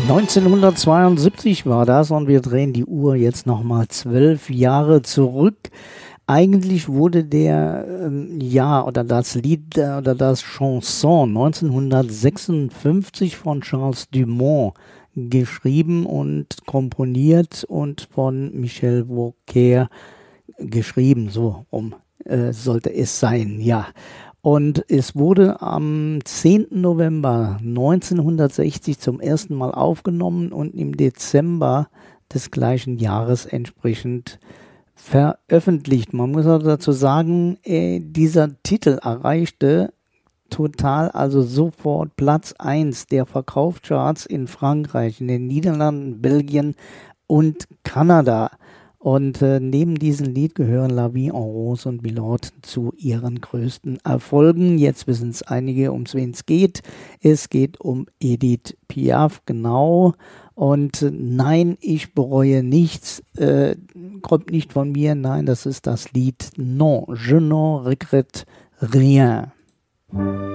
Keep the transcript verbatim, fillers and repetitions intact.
neunzehnhundertzweiundsiebzig war das und wir drehen die Uhr jetzt nochmal zwölf Jahre zurück. Eigentlich wurde der, ähm, ja, oder das Lied, äh, oder das Chanson neunzehnhundertsechsundfünfzig von Charles Dumont geschrieben und komponiert und von Michel Vauquer geschrieben, so rum äh, sollte es sein, ja. Und es wurde am zehnten November neunzehnhundertsechzig zum ersten Mal aufgenommen und im Dezember des gleichen Jahres entsprechend veröffentlicht. Man muss auch dazu sagen, äh, dieser Titel erreichte total, also sofort Platz eins der Verkaufscharts in Frankreich, in den Niederlanden, Belgien und Kanada. Und äh, neben diesem Lied gehören La Vie en Rose und Biloute zu ihren größten Erfolgen. Jetzt wissen es einige, um wen es geht. Es geht um Edith Piaf, genau. Und äh, nein, ich bereue nichts, äh, kommt nicht von mir. Nein, das ist das Lied Non, je n'en regrette rien.